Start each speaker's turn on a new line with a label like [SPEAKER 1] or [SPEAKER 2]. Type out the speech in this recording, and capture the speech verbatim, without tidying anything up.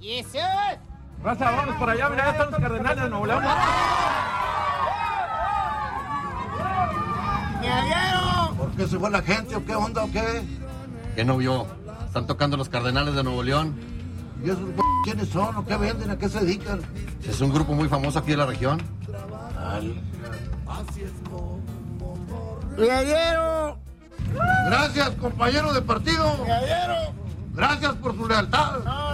[SPEAKER 1] ¡Jesús!
[SPEAKER 2] Raza, vamos para allá, mira, ya están los Cardenales de Nuevo León.
[SPEAKER 1] ¡Ñaguero!
[SPEAKER 3] ¿Por qué se fue la gente o qué onda o qué?
[SPEAKER 4] ¿Qué no vio? Están tocando los Cardenales de Nuevo León.
[SPEAKER 3] ¿Y esos quiénes son o qué venden? ¿A qué se dedican?
[SPEAKER 4] Es un grupo muy famoso aquí de la región.
[SPEAKER 3] Al...
[SPEAKER 1] ¡Ñaguero!
[SPEAKER 3] Gracias, compañero de partido.
[SPEAKER 1] ¡Ñaguero!
[SPEAKER 3] Gracias por su lealtad.